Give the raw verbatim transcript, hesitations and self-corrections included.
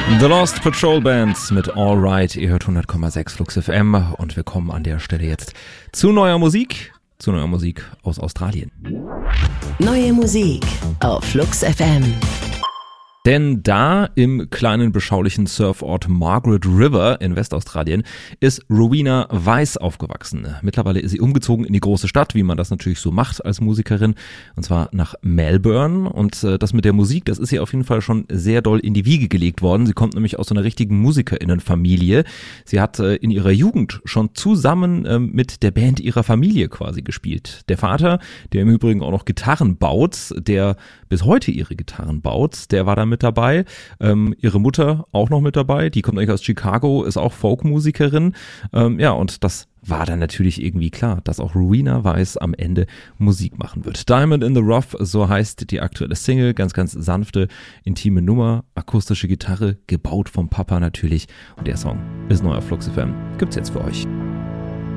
The Lost Patrol Band mit All Right. Ihr hört hundert Komma sechs Flux F M und wir kommen an der Stelle jetzt zu neuer Musik, zu neuer Musik aus Australien. Neue Musik auf Flux F M. Denn da im kleinen beschaulichen Surfort Margaret River in Westaustralien ist Rowena Weiss aufgewachsen. Mittlerweile ist sie umgezogen in die große Stadt, wie man das natürlich so macht als Musikerin, und zwar nach Melbourne. Und äh, das mit der Musik, das ist ihr auf jeden Fall schon sehr doll in die Wiege gelegt worden. Sie kommt nämlich aus so einer richtigen Musikerinnenfamilie. Sie hat äh, in ihrer Jugend schon zusammen äh, mit der Band ihrer Familie quasi gespielt. Der Vater, der im Übrigen auch noch Gitarren baut, der bis heute ihre Gitarren baut, der war da mit dabei. Ähm, ihre Mutter auch noch mit dabei. Die kommt eigentlich aus Chicago, ist auch Folkmusikerin. Ähm, ja, und das war dann natürlich irgendwie klar, dass auch Rowena Weiss am Ende Musik machen wird. Diamond in the Rough, so heißt die aktuelle Single. Ganz, ganz sanfte, intime Nummer. Akustische Gitarre, gebaut vom Papa natürlich. Und der Song ist neu auf Flux F M. Gibt's jetzt für euch.